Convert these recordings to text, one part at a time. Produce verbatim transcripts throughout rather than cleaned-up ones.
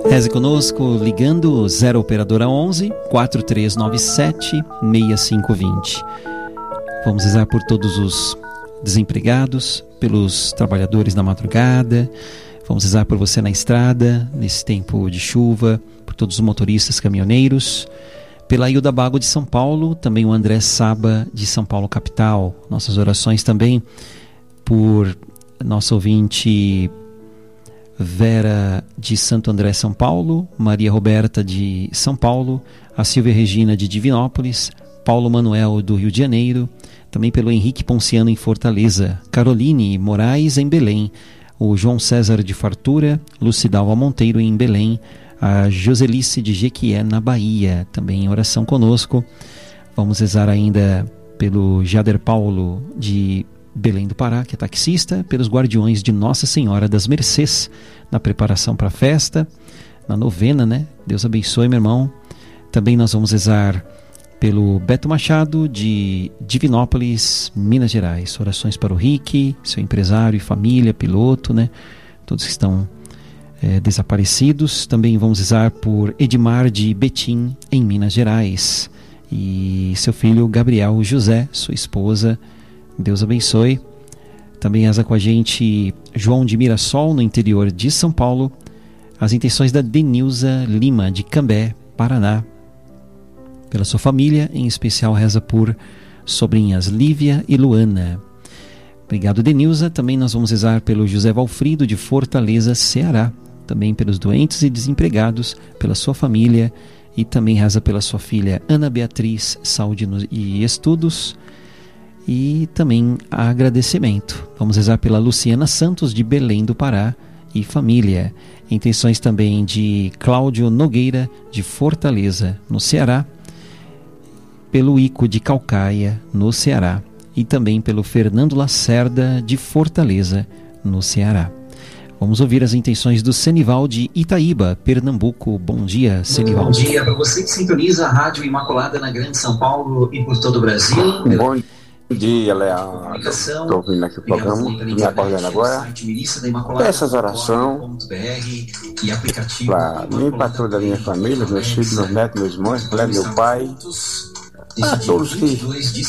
Reze conosco ligando zero operadora onze, quatro três nove sete, seis cinco dois zero. Vamos rezar por todos os desempregados, pelos trabalhadores na madrugada. Vamos rezar por você na estrada, nesse tempo de chuva, por todos os motoristas, caminhoneiros, pela Hilda Bago de São Paulo, também o André Saba de São Paulo capital. Nossas orações também por nosso ouvinte Vera de Santo André, São Paulo, Maria Roberta de São Paulo, a Silvia Regina de Divinópolis, Paulo Manuel do Rio de Janeiro, também pelo Henrique Ponciano em Fortaleza, Caroline Moraes em Belém, o João César de Fartura, Lucidalva Monteiro em Belém, a Joselice de Jequié na Bahia, também em oração conosco. Vamos rezar ainda pelo Jader Paulo de Belém do Pará, que é taxista, pelos guardiões de Nossa Senhora das Mercês, na preparação para a festa, na novena, né? Deus abençoe, meu irmão. Também nós vamos rezar pelo Beto Machado de Divinópolis, Minas Gerais. Orações para o Rick, seu empresário e família, piloto, né? Todos que estão é, desaparecidos. Também vamos rezar por Edmar de Betim, em Minas Gerais, e seu filho Gabriel José, sua esposa. Deus abençoe. Também reza com a gente João de Mirassol, no interior de São Paulo. As intenções da Denilza Lima, de Cambé, Paraná. Pela sua família, em especial reza por sobrinhas Lívia e Luana. Obrigado, Denilza. Também nós vamos rezar pelo José Valfrido, de Fortaleza, Ceará. Também pelos doentes e desempregados, pela sua família. E também reza pela sua filha Ana Beatriz, saúde e estudos. E também agradecimento. Vamos rezar pela Luciana Santos, de Belém do Pará, e família. Intenções também de Cláudio Nogueira, de Fortaleza, no Ceará. Pelo Ico de Calcaia, no Ceará. E também pelo Fernando Lacerda, de Fortaleza, no Ceará. Vamos ouvir as intenções do Senival de Itaíba, Pernambuco. Bom dia, Senival. Bom dia para você que sintoniza a Rádio Imaculada na Grande São Paulo e por todo o Brasil. Bom dia. Bom dia, Leandro. Estou ouvindo aqui o programa, me acordando agora. Essas orações para mim, para toda a minha família, meus filhos, meus netos, meus irmãos, meu pai, a todos que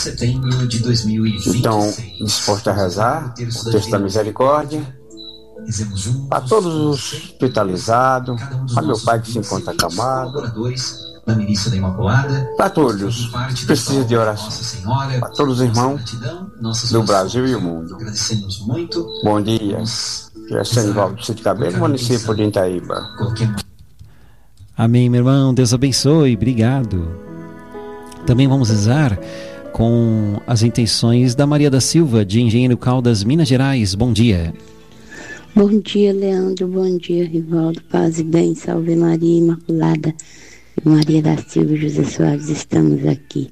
estão dispostos a rezar o texto da misericórdia, para todos os hospitalizados, para meu pai que se encontra acamado, na milícia da Imaculada, para todos que precisam de oração, para todos os irmãos do Brasil e o mundo. Agradecemos muito. Bom dia, é Senival de Cito Cabelo, município de Itaíba. Amém, meu irmão, Deus abençoe, obrigado. Também vamos rezar com as intenções da Maria da Silva, de Engenheiro Caldas, Minas Gerais. Bom dia. Bom dia, Leandro, bom dia, Rivaldo, paz e bem, salve Maria Imaculada. Maria da Silva e José Soares, estamos aqui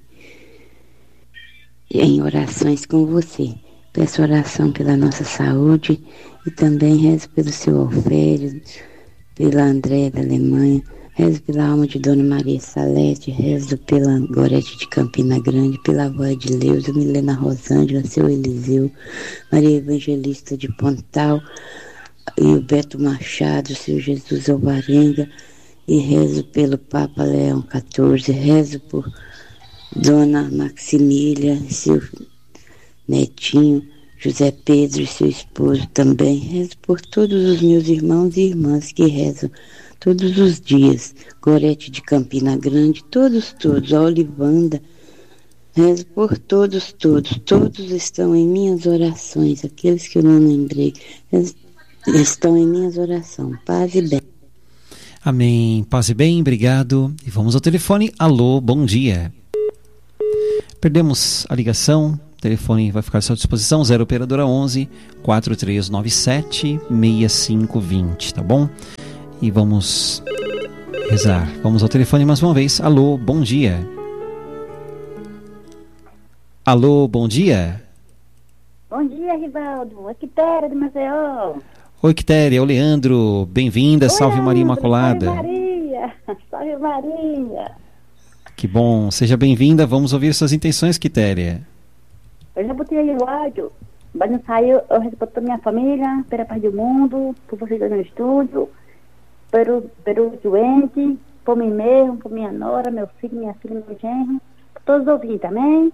em orações com você. Peço oração pela nossa saúde e também rezo pelo seu Alfério, pela Andréia da Alemanha, rezo pela alma de Dona Maria Salete, rezo pela Gorete de Campina Grande, pela avó de Leusa, Milena Rosângela, seu Eliseu, Maria Evangelista de Pontal e o Beto Machado, seu Jesus Alvarenga. E rezo pelo Papa Leão quatorze, rezo por Dona Maximília, seu netinho, José Pedro e seu esposo também. Rezo por todos os meus irmãos e irmãs que rezam todos os dias. Gorete de Campina Grande, todos, todos, a Olivanda. Rezo por todos, todos, todos estão em minhas orações. Aqueles que eu não lembrei estão em minhas orações. Paz e bem. Amém. Paz e bem, obrigado. E vamos ao telefone. Alô, bom dia. Perdemos a ligação. O telefone vai ficar à sua disposição. zero operadora onze, quatro três nove sete, seis cinco dois zero, tá bom? E vamos rezar. Vamos ao telefone mais uma vez. Alô, bom dia. Alô, bom dia. Bom dia, Rivaldo. Aqui Quitéria de Maceió. Oi, Quitéria, é o Leandro, bem-vinda, Oi, salve Maria Imaculada. Salve Maria, salve Maria. Que bom, seja bem-vinda, vamos ouvir suas intenções, Quitéria. Eu já botei aí o áudio, mas não saiu, eu respondo para minha família, pela paz do mundo, por vocês no estúdio, pelo, pelo doente, por mim mesmo, por minha nora, meu filho, minha filha, meu genro, todos ouvindo também.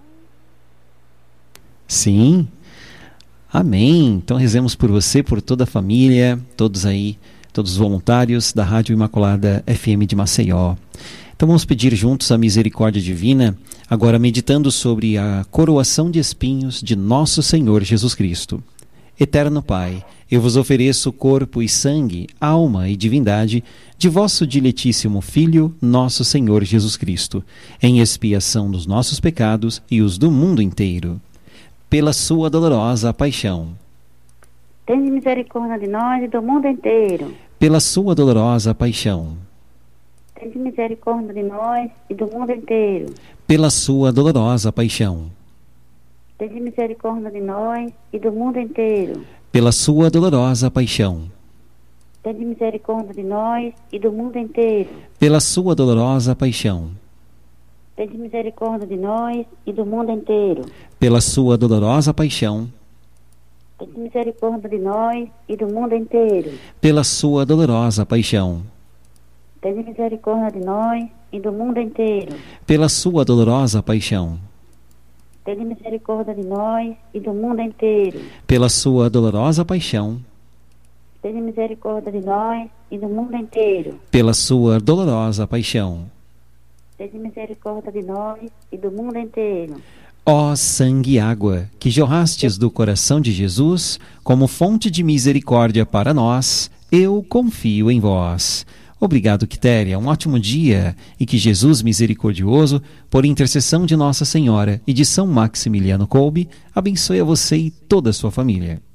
Sim. Amém. Então rezemos por você, por toda a família, todos aí, todos os voluntários da Rádio Imaculada F M de Maceió. Então vamos pedir juntos a misericórdia divina, agora meditando sobre a coroação de espinhos de nosso Senhor Jesus Cristo. Eterno Pai, eu vos ofereço corpo e sangue, alma e divindade de vosso diletíssimo Filho, nosso Senhor Jesus Cristo, em expiação dos nossos pecados e os do mundo inteiro. Pela sua dolorosa paixão. Tende misericórdia de nós e do mundo inteiro. Pela sua dolorosa paixão. Tende misericórdia de nós e do mundo inteiro. Pela sua dolorosa paixão. Tende misericórdia de nós e do mundo inteiro. Pela sua dolorosa paixão. Tende misericórdia de nós e do mundo inteiro. Pela sua dolorosa paixão. Tende misericórdia de nós e do mundo inteiro. Pela sua dolorosa paixão. Tende misericórdia de nós e do mundo inteiro. Pela sua dolorosa paixão. Tende misericórdia de nós e do mundo inteiro. Pela sua dolorosa paixão. Tende misericórdia de nós e do mundo inteiro. Pela sua dolorosa paixão. Tende misericórdia de nós e do mundo inteiro. Pela sua dolorosa paixão. Tende misericórdia de nós e do mundo inteiro. Ó sangue e água, que jorrastes do coração de Jesus, como fonte de misericórdia para nós, eu confio em vós. Obrigado, Quitéria, um ótimo dia, e que Jesus misericordioso, por intercessão de Nossa Senhora e de São Maximiliano Kolbe, abençoe a você e toda a sua família.